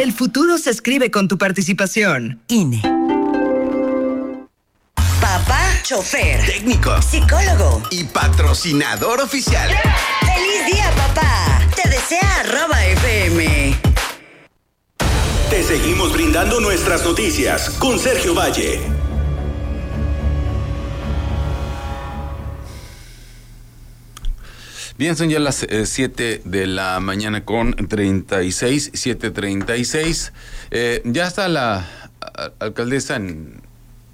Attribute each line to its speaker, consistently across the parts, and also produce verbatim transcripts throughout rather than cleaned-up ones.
Speaker 1: El futuro se escribe con tu participación. I N E.
Speaker 2: Papá, chofer,
Speaker 3: técnico,
Speaker 2: psicólogo
Speaker 3: y patrocinador oficial.
Speaker 2: ¡Yeah! ¡Feliz día, papá! Te desea arroba F M.
Speaker 4: Te seguimos brindando nuestras noticias con Sergio Valle.
Speaker 5: Bien, son ya las siete eh, de la mañana con treinta y seis, siete treinta y seis. Eh, ya está la a, alcaldesa en...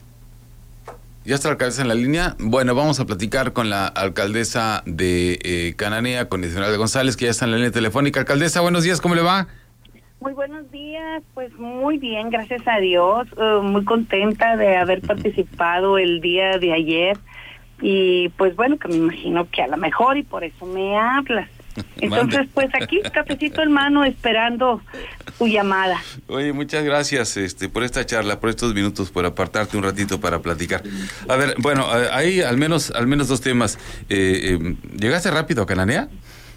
Speaker 5: ¿Ya está la alcaldesa en la línea? Bueno, vamos a platicar con la alcaldesa de eh, Cananea, con Esmeralda González, que ya está en la línea telefónica. Alcaldesa, buenos días, ¿cómo le va?
Speaker 6: Muy buenos días, pues muy bien, gracias a Dios, uh, muy contenta de haber participado el día de ayer y pues bueno, que me imagino que a lo mejor y por eso me hablas. Entonces, pues aquí, cafecito en mano, esperando tu llamada.
Speaker 5: Oye, muchas gracias este, por esta charla, por estos minutos, por apartarte un ratito para platicar. A ver, bueno, hay al menos al menos dos temas. Eh, eh, ¿Llegaste rápido a Cananea?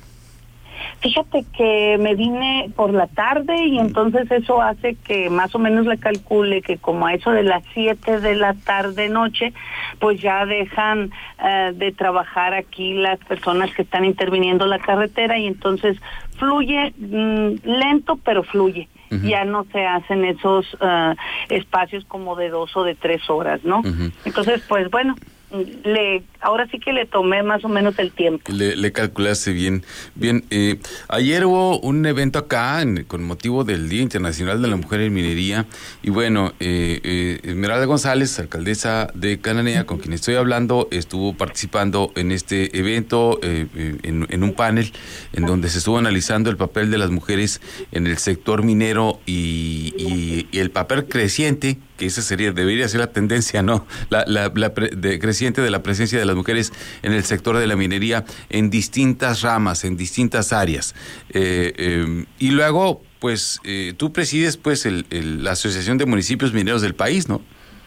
Speaker 6: Fíjate que me vine por la tarde y entonces eso hace que más o menos le calcule que como a eso de las siete de la tarde noche, pues ya dejan uh, de trabajar aquí las personas que están interviniendo la carretera y entonces fluye mmm, lento pero fluye. Uh-huh. Ya no se hacen esos uh, espacios como de dos o de tres horas, ¿no? Uh-huh. Entonces, pues bueno, le ahora sí que le tomé más o menos el tiempo.
Speaker 5: Le, le calculaste bien. Bien, eh, ayer hubo un evento acá en, con motivo del Día Internacional de la Mujer en Minería y bueno, eh, eh, Esmeralda González, alcaldesa de Cananea, con quien estoy hablando, estuvo participando en este evento, eh, en, en un panel en donde se estuvo analizando el papel de las mujeres en el sector minero y, y, y el papel creciente, que esa sería, debería ser la tendencia, ¿no? La, la, la pre, de, creciente de la presencia de las mujeres en el sector de la minería en distintas ramas, en distintas áreas. Eh, eh, y luego, pues, eh, tú presides, pues, el, el, la Asociación de Municipios Mineros del país, ¿no?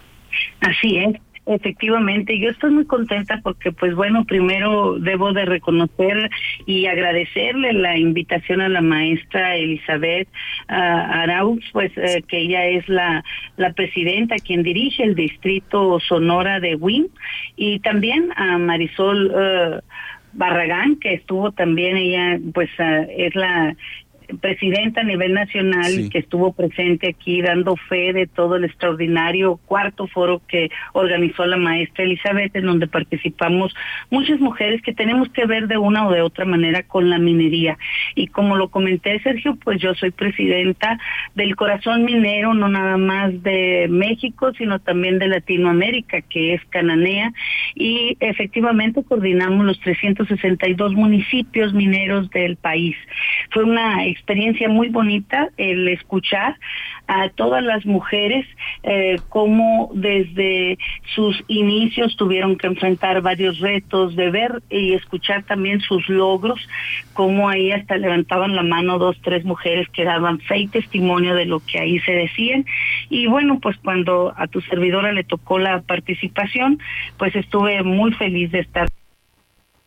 Speaker 6: Así es. Efectivamente, yo estoy muy contenta porque, pues bueno, primero debo de reconocer y agradecerle la invitación a la maestra Elizabeth uh, Arauz, pues eh, que ella es la, la presidenta quien dirige el distrito Sonora de W I M, y también a Marisol uh, Barragán, que estuvo también, ella pues uh, es la presidenta a nivel nacional, sí, que estuvo presente aquí dando fe de todo el extraordinario cuarto foro que organizó la maestra Elizabeth, en donde participamos muchas mujeres que tenemos que ver de una o de otra manera con la minería. Y como lo comenté, Sergio, pues yo soy presidenta del corazón minero, no nada más de México, sino también de Latinoamérica, que es Cananea, y efectivamente coordinamos los trescientos sesenta y dos municipios mineros del país. Fue una experiencia muy bonita el escuchar a todas las mujeres eh, cómo desde sus inicios tuvieron que enfrentar varios retos, de ver y escuchar también sus logros, cómo ahí hasta levantaban la mano dos, tres mujeres que daban fe y testimonio de lo que ahí se decían. Y bueno, pues cuando a tu servidora le tocó la participación, pues estuve muy feliz de estar